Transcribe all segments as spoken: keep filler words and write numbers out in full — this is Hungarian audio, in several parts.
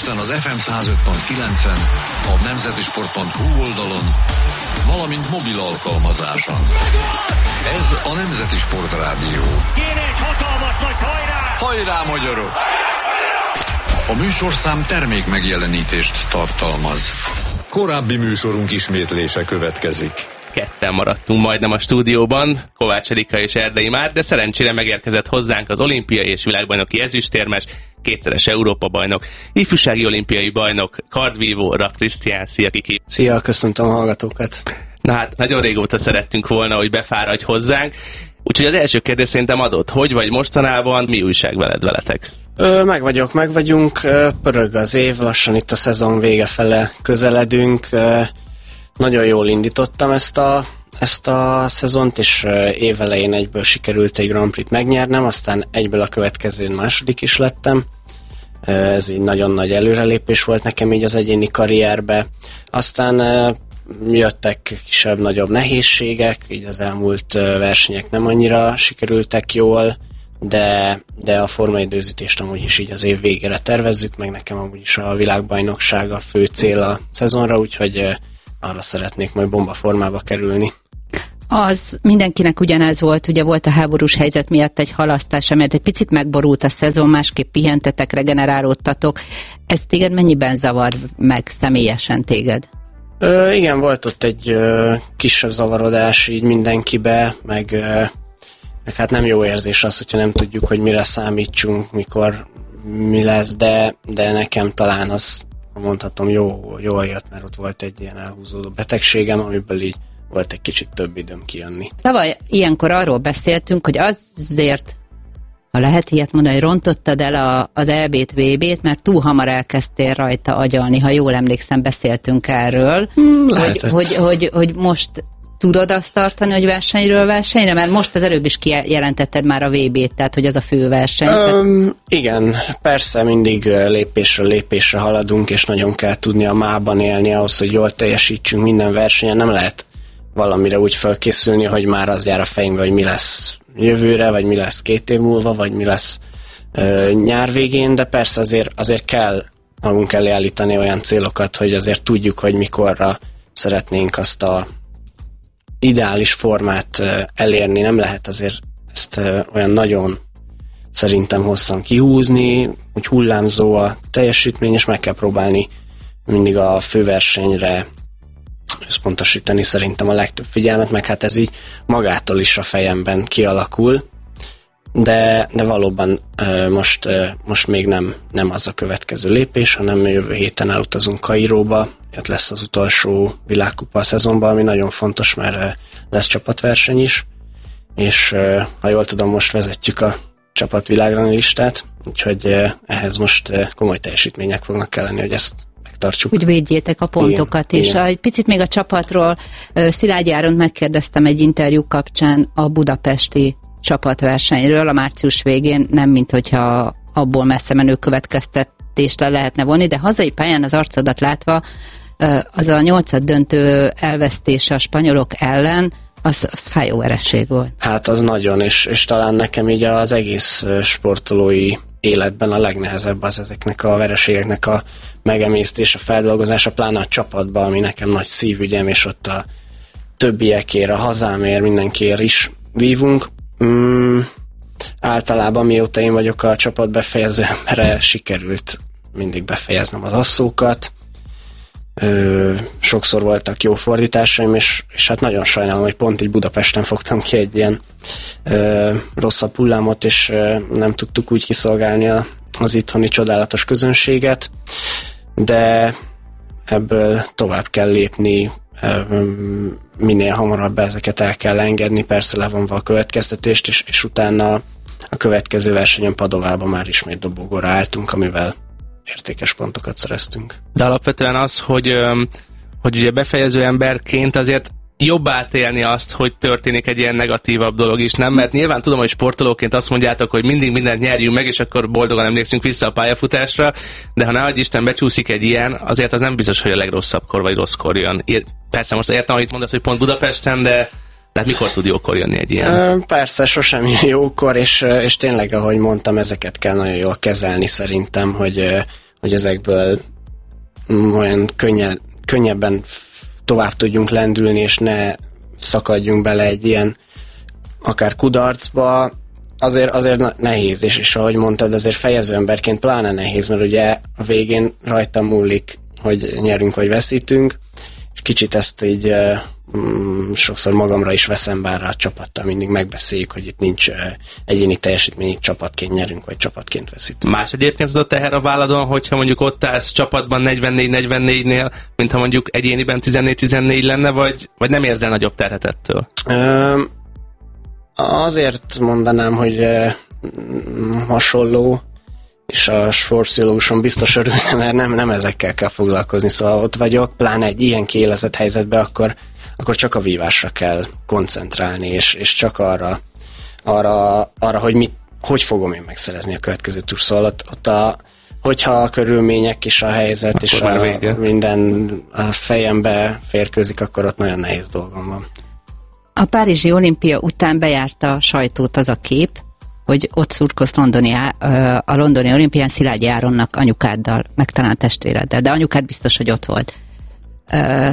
Budapesten az ef em száz öt pont kilencen, a nemzetisport pont hu oldalon, valamint mobil alkalmazáson. Ez a Nemzeti Sport Rádió. Kéne egy hatalmas nagy hajrá! Hajrá, magyarok! A műsorszám termék megjelenítést tartalmaz. Korábbi műsorunk ismétlése következik. Ketten maradtunk majdnem a stúdióban, Kovács Erika és Erdei Márk, de szerencsére megérkezett hozzánk az olimpiai és világbajnoki ezüstérmes, kétszeres Európa-bajnok, ifjúsági olimpiai bajnok, kardvívó, Rapp Krisztián. Szia, Kiki! Szia, köszöntöm a hallgatókat! Na hát, nagyon régóta szerettünk volna, hogy befáradj hozzánk, úgyhogy az első kérdés szerintem adott. Hogy vagy mostanában, mi újság veled veletek? Ö, meg vagyok, meg vagyunk, pörög az év, lassan itt a szezon vége fele közeledünk. Nagyon jól indítottam ezt a, ezt a szezont, és évelején egyből sikerült egy Grand Prix-t megnyernem, aztán egyből a következőn második is lettem. Ez így nagyon nagy előrelépés volt nekem így az egyéni karrierbe. Aztán jöttek kisebb-nagyobb nehézségek, így az elmúlt versenyek nem annyira sikerültek jól, de, de a formaidőzítést amúgy is így az év végére tervezzük, meg nekem amúgy is a világbajnokság a fő cél a szezonra, úgyhogy arra szeretnék majd bombaformába kerülni. Az mindenkinek ugyanez volt, ugye volt a háborús helyzet miatt egy halasztás, amelyet egy picit megborult a szezon, másképp pihentetek, regenerálódtatok. Ez téged mennyiben zavar meg személyesen téged? Ö, igen, volt ott egy ö, kisebb zavarodás így mindenkibe, meg, ö, meg hát nem jó érzés az, hogyha nem tudjuk, hogy mire számítsunk, mikor mi lesz, de, de nekem talán az, mondhatom, jó, jól jött, mert ott volt egy ilyen elhúzódó betegségem, amiből így volt egy kicsit több időm kijönni. Tavaly ilyenkor arról beszéltünk, hogy azért, ha lehet ilyet mondani, rontottad el a, az é bét, vé bét, mert túl hamar elkezdtél rajta agyalni, ha jól emlékszem, beszéltünk erről, hmm, hogy, hogy, hogy, hogy most tudod azt tartani, hogy versenyről versenyre? Mert most az előbb is kijelentetted már a vé bét, tehát hogy az a fő verseny. Öm, igen, persze mindig lépésről lépésre haladunk, és nagyon kell tudni a mában élni ahhoz, hogy jól teljesítsünk minden versenyen. Nem lehet valamire úgy felkészülni, hogy már az jár a fejünkbe, hogy mi lesz jövőre, vagy mi lesz két év múlva, vagy mi lesz ö, nyár végén, de persze azért, azért kell magunk elé állítani olyan célokat, hogy azért tudjuk, hogy mikorra szeretnénk azt a ideális formát elérni. Nem lehet azért ezt olyan nagyon szerintem hosszan kihúzni, úgy hullámzó a teljesítmény, és meg kell próbálni mindig a főversenyre összpontosítani szerintem a legtöbb figyelmet, meg hát ez így magától is a fejemben kialakul, de, de valóban most, most még nem, nem az a következő lépés, hanem jövő héten elutazunk Kairóba, ott lesz az utolsó világkupa a szezonban, ami nagyon fontos, mert lesz csapatverseny is, és ha jól tudom, most vezetjük a csapatvilágranglistát, úgyhogy ehhez most komoly teljesítmények fognak kelleni, hogy ezt megtartsuk. Úgy védjétek a pontokat, igen, és igen. Egy picit még a csapatról, Szilágyi Áront megkérdeztem egy interjú kapcsán a budapesti csapatversenyről a március végén, nem mint hogyha abból messze menő következtetést le lehetne vonni, de hazai pályán az arcodat látva az a nyolcad döntő elvesztése a spanyolok ellen, az, az fájó vereség volt. Hát az nagyon, és, és talán nekem így az egész sportolói életben a legnehezebb az ezeknek a vereségeknek a megemésztése, a feldolgozása, pláne a csapatban, ami nekem nagy szívügyem, és ott a többiekért, a hazámért, mindenkiért is vívunk. Mm, általában mióta én vagyok a csapat befejező embere, sikerült mindig befejeznem az asszókat. Ö, sokszor voltak jó fordításaim, és, és hát nagyon sajnálom, hogy pont így Budapesten fogtam ki egy ilyen ö, rosszabb hullámot, és ö, nem tudtuk úgy kiszolgálni a, az itthoni csodálatos közönséget, de ebből tovább kell lépni, ö, minél hamarabb ezeket el kell engedni, persze levonva a következtetést, és, és utána a következő versenyen Padovában már ismét dobogóra álltunk, amivel értékes pontokat szereztünk. De alapvetően az, hogy, hogy ugye befejező emberként azért jobb átélni azt, hogy történik egy ilyen negatívabb dolog is, nem? Mert nyilván tudom, hogy sportolóként azt mondjátok, hogy mindig mindent nyerjünk meg, és akkor boldogan emlékszünk vissza a pályafutásra, de ha ne adj Isten becsúszik egy ilyen, azért az nem biztos, hogy a legrosszabbkor vagy rosszkor jön. Persze most értem, hogy mondasz, hogy pont Budapesten, de tehát mikor tud jókor jönni egy ilyen? Persze, sosem jön jókor, és, és tényleg, ahogy mondtam, ezeket kell nagyon jól kezelni szerintem, hogy, hogy ezekből olyan könnyen, könnyebben tovább tudjunk lendülni, és ne szakadjunk bele egy ilyen akár kudarcba, azért, azért nehéz, és, és ahogy mondtad, azért fejező emberként pláne nehéz, mert ugye a végén rajtam múlik, hogy nyerünk vagy veszítünk, és kicsit ezt így mm, sokszor magamra is veszem, bár a csapattal mindig megbeszéljük, hogy itt nincs uh, egyéni teljesítmény, itt csapatként nyerünk, vagy csapatként veszítünk. Más egyébként az a teher a válladon, hogyha mondjuk ott állsz csapatban negyvennégy negyvennégynél, mint ha mondjuk egyéniben tizennégy tizennégy lenne, vagy, vagy nem érzel nagyobb terhet ettől? Um, azért mondanám, hogy uh, hasonló, és a sportpszichológuson biztos örülne, mert nem, nem ezekkel kell foglalkozni, szóval ott vagyok, pláne egy ilyen kiélezett helyzetben, akkor, akkor csak a vívásra kell koncentrálni, és, és csak arra, arra, arra hogy mit, hogy fogom én megszerezni a következő túr, szóval ott, ott a, hogyha a körülmények és a helyzet akkor és a, minden a fejembe férkőzik, akkor ott nagyon nehéz dolgom van. A párizsi olimpia után bejárta a sajtót az a kép, hogy ott szurkolsz londoni, a londoni olimpián Szilágyi Áronnak anyukáddal, meg talán testvéreddel, de anyukád biztos, hogy ott volt. Ö,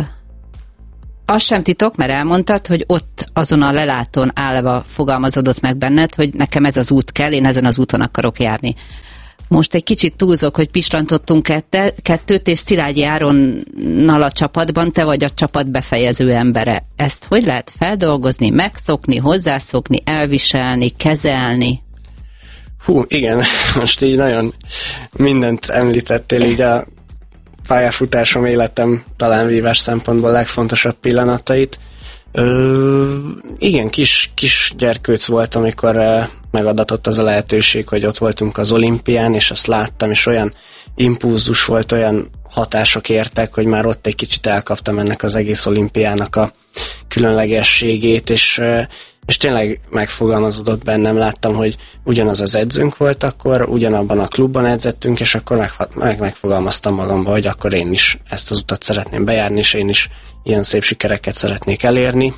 az sem titok, mert elmondtad, hogy ott azon a lelátón állva fogalmazódott meg benned, hogy nekem ez az út kell, én ezen az úton akarok járni. Most egy kicsit túlzok, hogy pislantottunk kette, kettőt, és Szilágyi Áronnal a csapatban, te vagy a csapat befejező embere. Ezt hogy lehet feldolgozni, megszokni, hozzászokni, elviselni, kezelni? Hú, igen, most így nagyon mindent említettél, így a pályafutásom, életem talán vívás szempontból legfontosabb pillanatait. Ö, igen, kis, kis gyerkőc volt, amikor uh, megadatott az a lehetőség, hogy ott voltunk az olimpián, és azt láttam, és olyan impulzus volt, olyan hatások értek, hogy már ott egy kicsit elkaptam ennek az egész olimpiának a különlegességét, és, uh, és tényleg megfogalmazódott bennem, láttam, hogy ugyanaz az edzőnk volt akkor, ugyanabban a klubban edzettünk, és akkor meg, meg, megfogalmaztam magamba, hogy akkor én is ezt az utat szeretném bejárni, és én is ilyen szép sikereket szeretnék elérni.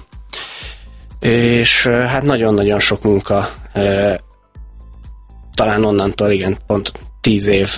És hát nagyon-nagyon sok munka, talán onnantól igen, pont tíz év,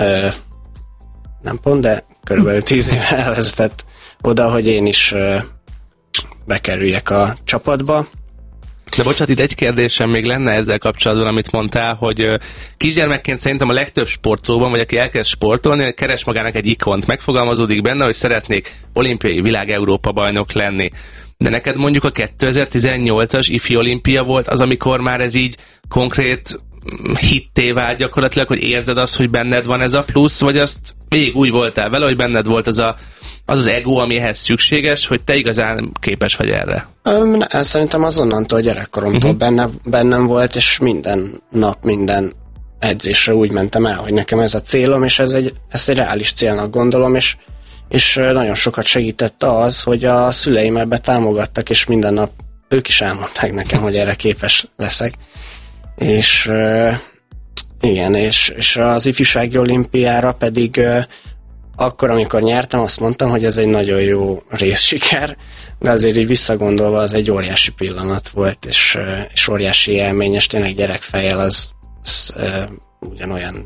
nem pont, de körülbelül tíz év elvezetett oda, hogy én is bekerüljek a csapatba. De bocsánat, itt egy kérdésem még lenne ezzel kapcsolatban, amit mondtál, hogy kisgyermekként szerintem a legtöbb sportolóban, vagy aki elkezd sportolni, keres magának egy ikont, megfogalmazódik benne, hogy szeretnék olimpiai világ Európa bajnok lenni. De neked mondjuk a kétezer-tizennyolcas ifi olimpia volt az, amikor már ez így konkrét hitté vált gyakorlatilag, hogy érzed azt, hogy benned van ez a plusz, vagy azt végig úgy voltál vele, hogy benned volt az a az az ego, ami ehhez szükséges, hogy te igazán képes vagy erre? Öm, ne, szerintem azonnantól gyerekkoromtól uh-huh. benne, bennem volt, és minden nap, minden edzésre úgy mentem el, hogy nekem ez a célom, és ez egy, ezt egy reális célnak gondolom, és, és nagyon sokat segített az, hogy a szüleim ebbe támogattak, és minden nap ők is elmondták nekem, hogy erre képes leszek. És igen, és, és az ifjúsági olimpiára pedig akkor, amikor nyertem, azt mondtam, hogy ez egy nagyon jó részsiker, de azért így visszagondolva az egy óriási pillanat volt, és, és óriási élmény, és tényleg gyerekfejjel az, az uh, ugyanolyan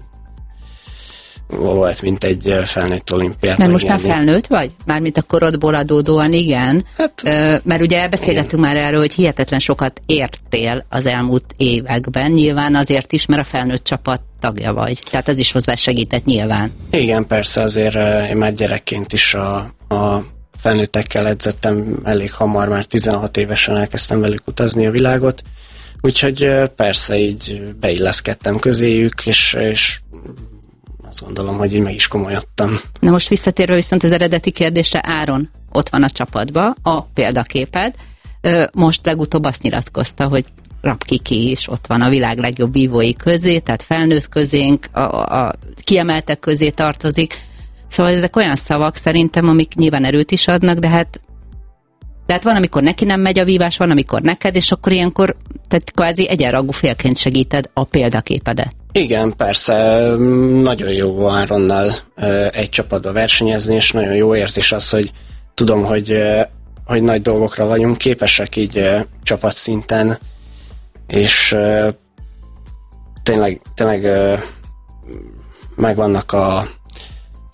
volt, mint egy felnőtt olimpiát. Mert most már felnőtt vagy? Mármint a korodból adódóan igen. Hát, uh, mert ugye beszélgettünk már erről, hogy hihetetlen sokat értél az elmúlt években, nyilván azért is, mert a felnőtt csapat tagja vagy. Tehát az is hozzá segített nyilván. Igen, persze, azért én már gyerekként is a, a felnőttekkel edzettem elég hamar, már tizenhat évesen elkezdtem velük utazni a világot, úgyhogy persze így beilleszkedtem közéjük, és, és azt gondolom, hogy így meg is komolyodtam. Na most visszatérve viszont az eredeti kérdésre, Áron ott van a csapatba, a példaképed. Most legutóbb azt nyilatkozta, hogy Rapkiki is ott van a világ legjobb vívói közé, tehát felnőtt közénk, a, a kiemeltek közé tartozik. Szóval ezek olyan szavak szerintem, amik nyilván erőt is adnak, de hát, de hát van, amikor neki nem megy a vívás, van, amikor neked, és akkor ilyenkor tehát kvázi egyenrangú félként segíted a példaképedet. Igen, persze, nagyon jó Áronnal egy csapatba versenyezni, és nagyon jó érzés az, hogy tudom, hogy, hogy nagy dolgokra vagyunk képesek így csapatszinten, és uh, tényleg, tényleg uh, megvannak a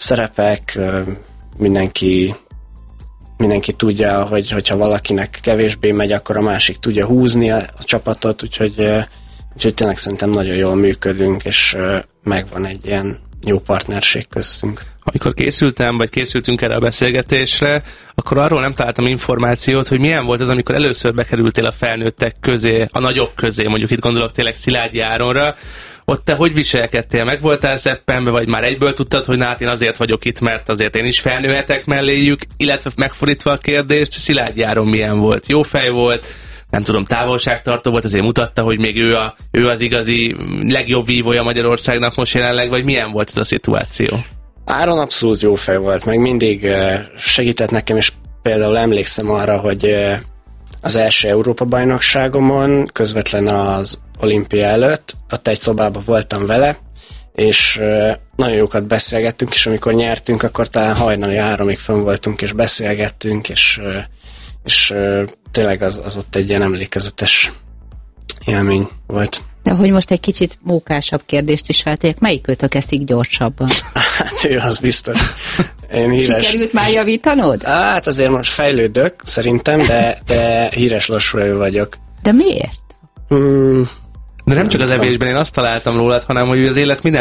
szerepek, mindenki mindenki tudja, hogy hogyha valakinek kevésbé megy, akkor a másik tudja húzni a, a csapatot, úgyhogy, úgyhogy tényleg szerintem nagyon jól működünk, és megvan egy ilyen jó partnerség köztünk. Amikor készültem, vagy készültünk erre a beszélgetésre, akkor arról nem találtam információt, hogy milyen volt az, amikor először bekerültél a felnőttek közé, a nagyok közé, mondjuk itt gondolok tényleg Szilágyi Áronra. Ott te hogy viselkedtél? Meg voltál szeppenbe, vagy már egyből tudtad, hogy na hát én azért vagyok itt, mert azért én is felnőhetek melléjük, illetve megfordítva a kérdést, Szilágyi Áron milyen volt? Jó fej volt? Nem tudom, távolságtartó volt, azért mutatta, hogy még ő, a, ő az igazi legjobb vívója Magyarországnak most jelenleg, vagy milyen volt ez a szituáció? Áron abszolút jó fej volt, meg mindig segített nekem, és például emlékszem arra, hogy az első Európa-bajnokságomon, közvetlen az olimpia előtt, ott egy szobában voltam vele, és nagyon jókat beszélgettünk, és amikor nyertünk, akkor talán hajnali háromig fönn voltunk, és beszélgettünk, és, és tényleg az, az ott egy ilyen emlékezetes élmény volt. De hogy most egy kicsit mókásabb kérdést is feltegyek, melyik őtök eszik gyorsabban? Hát ő az biztos. Én híres... Sikerült már javítanod? Hát azért most fejlődök, szerintem, de, de híres lassuló vagyok. De miért? Hmm, De nem, nem csak az evésben, én azt találtam rólad, hanem hogy az élet minden